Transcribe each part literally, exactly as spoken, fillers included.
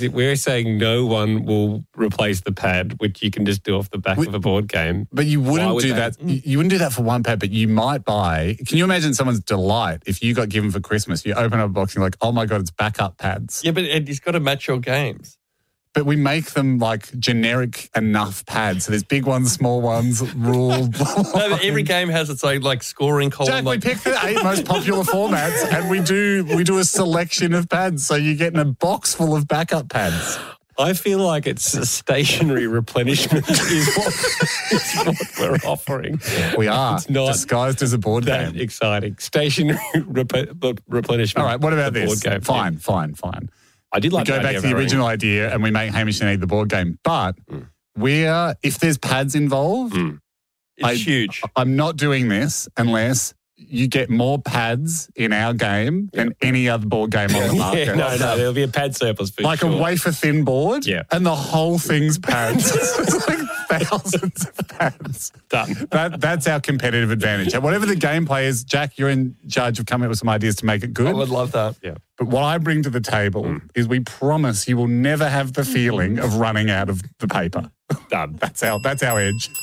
We're saying no one will replace the pad, which you can just do off the back we, of a board game. But you wouldn't would do they? that. You wouldn't do that for one pad, but you might buy. Can you imagine someone's delight if you got given for Christmas? You open up a box and you're like, oh my God, it's backup pads. Yeah, but it's got to match your games. But we make them like generic enough pads. So there's big ones, small ones, rule. No, but every game has its own like scoring column. Jack, like- we pick the eight most popular formats and we do we do a selection of pads. So you're getting a box full of backup pads. I feel like it's a stationary replenishment is what, is what we're offering. We are. It's not disguised as a board that game. exciting. Stationary rep- replenishment. All right, what about the this? Board game. Fine, fine, fine. I did like we go the back idea to the of original having- idea and we make Hamish and Andy the board game. But Mm. we're, if there's pads involved, Mm. It's I- huge. I'm not doing this unless you get more pads in our game than any other board game on the market. Yeah, no, no, there'll be a pad surplus for Like sure. a wafer thin board, Yeah. and the whole thing's pads. It's like thousands of pads. Done. That that's our competitive advantage. And whatever the gameplay is, Jack, you're in charge of coming up with some ideas to make it good. I would love that. Yeah. But what I bring to the table Mm. is we promise you will never have the feeling of running out of the paper. Done. That's our that's our edge.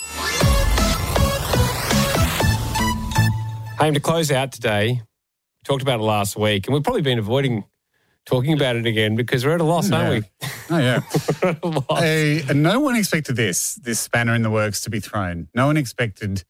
Hey, to close out today, we talked about it last week, and we've probably been avoiding talking about it again because we're at a loss, aren't we? Oh yeah. We're at a loss. Hey, and no one expected this, this spanner in the works to be thrown. No one expected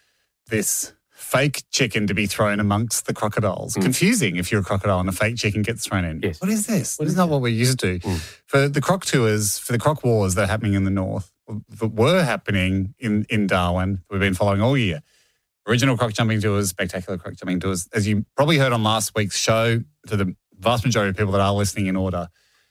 this fake chicken to be thrown amongst the crocodiles. Mm. Confusing if you're a crocodile and a fake chicken gets thrown in. Yes. What is this? What this is is not what we're used to. Mm. For the croc tours, for the croc wars that are happening in the north, that were happening in, in Darwin, we've been following all year. Original croc jumping tours, spectacular croc jumping tours. As you probably heard on last week's show, to the vast majority of people that are listening in order,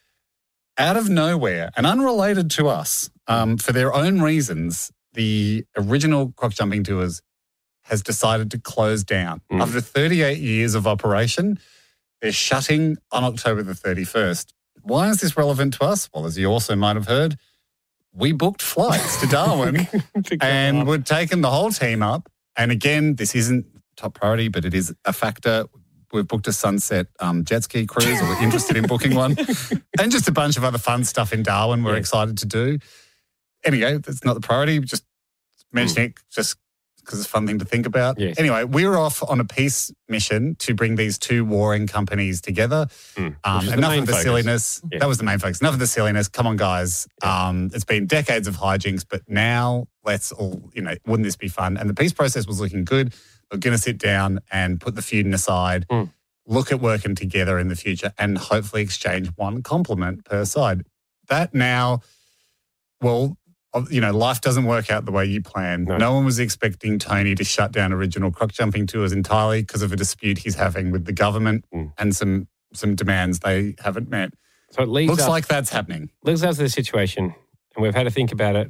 out of nowhere and unrelated to us, um, for their own reasons, the original croc jumping tours has decided to close down. Mm. After thirty-eight years of operation, they're shutting on October the thirty-first. Why is this relevant to us? Well, as you also might have heard, we booked flights to Darwin and we're taking the whole team up. And again, this isn't top priority, but it is a factor. We've booked a sunset um, jet ski cruise, or we're interested in booking one, and just a bunch of other fun stuff in Darwin we're Yeah. excited to do. Anyway, that's not the priority. Just mentioning it just because it's a fun thing to think about. Yes. Anyway, we were off on a peace mission to bring these two warring companies together. Mm. Um, Which is the enough main of the focus. silliness. Yeah. That was the main focus. Enough of the silliness. Come on, guys. Um, it's been decades of hijinks, but now let's all, you know, wouldn't this be fun? And the peace process was looking good. We're going to sit down and put the feuding aside, Mm. look at working together in the future, and hopefully exchange one compliment per side. That now, well, you know, life doesn't work out the way you plan. No. No one was expecting Tony to shut down original croc jumping tours entirely because of a dispute he's having with the government Mm. and some some demands they haven't met. So it leaves Looks us, like that's happening. leaves us to the situation, and we've had to think about it,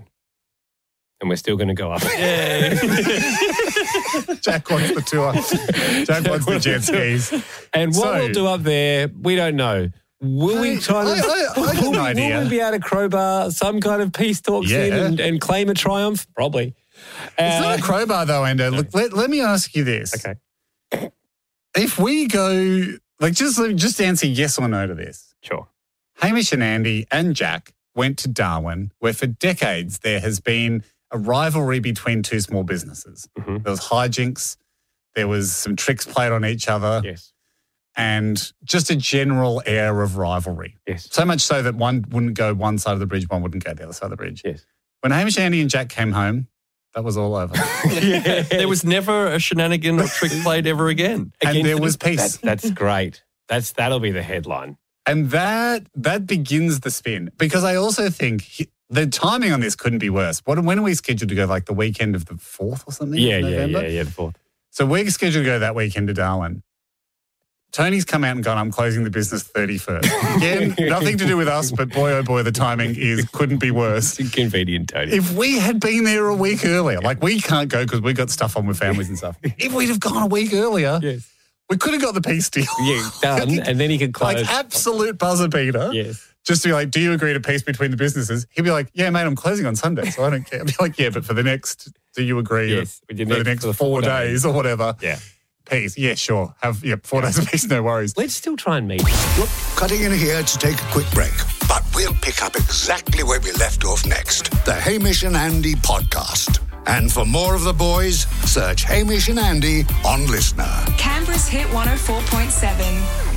and we're still going to go up. Jack wants the tour. Jack wants the jet skis. And what So- we'll do up there, we don't know. Will we try to? I- I- I got will, an we, idea. will we be able to crowbar some kind of peace talks in Yeah. and, and claim a triumph? Probably. It's Uh, not a crowbar though, Endo. Look, let, let me ask you this. Okay. If we go, like, just, just answer yes or no to this. Sure. Hamish and Andy and Jack went to Darwin, where for decades there has been a rivalry between two small businesses. Mhm. There was hijinks, there was some tricks played on each other, Yes. and just a general air of rivalry. Yes. So much so that one wouldn't go one side of the bridge, one wouldn't go the other side of the bridge. Yes. When Hamish, Andy and Jack came home, that was all over. Yeah. There was never a shenanigan or trick played ever again. And Against there the- was peace. That, that's great. That's that'll be the headline. And that that begins the spin. Because I also think he, the timing on this couldn't be worse. What, when are we scheduled to go? Like the weekend of the fourth or something? Yeah, of yeah, November? yeah, yeah. The fourth. So we're scheduled to go that weekend to Darwin. Tony's come out and gone, I'm closing the business thirty-first. Again, nothing to do with us, but boy, oh boy, the timing is couldn't be worse. It's inconvenient, Tony. If we had been there a week earlier, like we can't go because we got stuff on with families and stuff. If we'd have gone a week earlier, Yes. we could have got the peace deal. Yeah, done. And then he could close. Like absolute buzzer beater. Yes. Just to be like, do you agree to peace between the businesses? He'd be like, yeah, mate, I'm closing on Sunday, so I don't care. I'd be like, yeah, but for the next, do you agree Yes, that with your for the next- next for the four four days days. or whatever? Yeah. peace. Yeah, sure. Have yeah, four days of peace, no worries. Let's still try and meet. Look, cutting in here to take a quick break, but we'll pick up exactly where we left off next. The Hamish and Andy podcast. And for more of the boys, search Hamish and Andy on Listener. Canberra's Hit one oh four point seven.